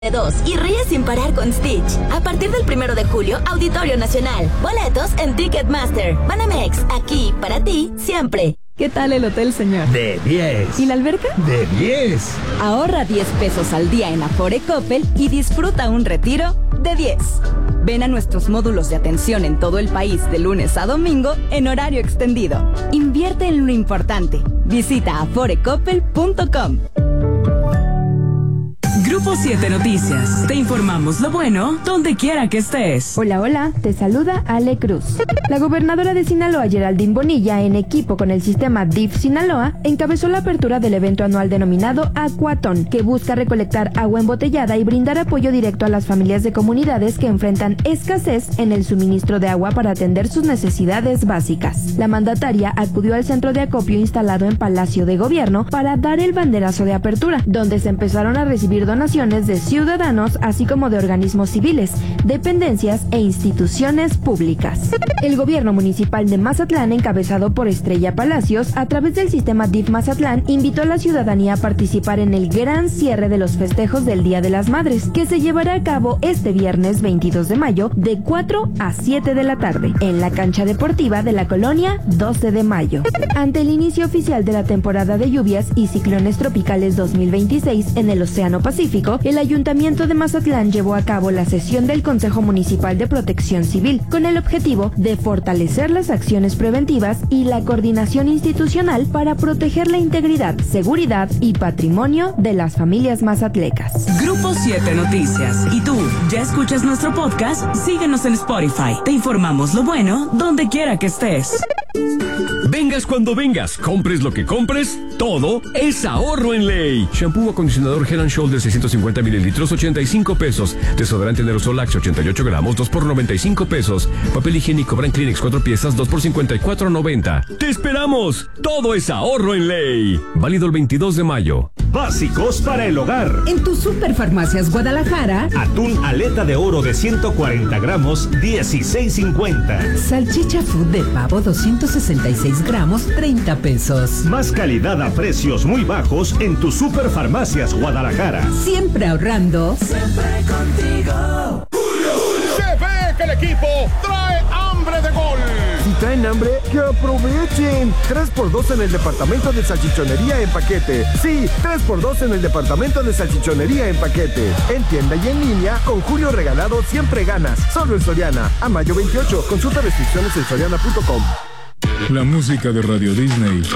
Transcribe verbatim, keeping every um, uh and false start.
dos y ríe sin parar con Stitch. A partir del primero de julio, Auditorio Nacional. Boletos en Ticketmaster. Banamex, aquí para ti siempre. ¿Qué tal el hotel, señor? De diez. ¿Y la alberca? De diez. Ahorra diez pesos al día en Afore Coppel y disfruta un retiro de diez. Ven a nuestros módulos de atención en todo el país de lunes a domingo en horario extendido. Invierte en lo importante. Visita afore coppel punto com. Grupo siete Noticias. Te informamos lo bueno donde quiera que estés. Hola, hola, te saluda Ale Cruz. La gobernadora de Sinaloa, Geraldine Bonilla, en equipo con el sistema D I F Sinaloa, encabezó la apertura del evento anual denominado Acuatón, que busca recolectar agua embotellada y brindar apoyo directo a las familias de comunidades que enfrentan escasez en el suministro de agua para atender sus necesidades básicas. La mandataria acudió al centro de acopio instalado en Palacio de Gobierno para dar el banderazo de apertura, donde se empezaron a recibir donaciones de ciudadanos, así como de organismos civiles, dependencias e instituciones públicas. El gobierno municipal de Mazatlán, encabezado por Estrella Palacios, a través del sistema D I F Mazatlán, invitó a la ciudadanía a participar en el gran cierre de los festejos del Día de las Madres, que se llevará a cabo este viernes veintidós de mayo de cuatro a siete de la tarde, en la cancha deportiva de la colonia doce de mayo. Ante el inicio oficial de la temporada de lluvias y ciclones tropicales dos mil veintiséis en el Océano Pacífico, el Ayuntamiento de Mazatlán llevó a cabo la sesión del Consejo Municipal de Protección Civil, con el objetivo de fortalecer las acciones preventivas y la coordinación institucional para proteger la integridad, seguridad y patrimonio de las familias mazatlecas. Grupo siete Noticias. ¿Y tú, ya escuchas nuestro podcast? Síguenos en Spotify. Te informamos lo bueno donde quiera que estés. Vengas cuando vengas, compres lo que compres, todo es ahorro en ley. Shampoo o acondicionador Head and Shoulders seiscientos cincuenta mililitros, ochenta y cinco pesos. Desodorante Aerosol Axe ochenta y ocho gramos, dos por noventa y cinco pesos. Papel higiénico Brand Kleenex cuatro piezas, dos por cincuenta y cuatro noventa. ¡Te esperamos! Todo es ahorro en ley. Válido el veintidós de mayo. Básicos para el hogar. En tu Superfarmacias Guadalajara, atún aleta de oro de ciento cuarenta gramos, dieciséis cincuenta. Salchicha food de pavo doscientos sesenta y seis gramos, treinta pesos. Más calidad a precios muy bajos en tu Superfarmacias Guadalajara. Siempre ahorrando. Siempre contigo. Se ve que el equipo trae hambre de gol. Si traen hambre, que aprovechen. tres por dos en el departamento de salchichonería en paquete. Sí, tres por dos en el departamento de salchichonería en paquete. En tienda y en línea, con Julio Regalado siempre ganas. Solo en Soriana. A mayo veintiocho. Consulta restricciones en soriana punto com. La música de Radio Disney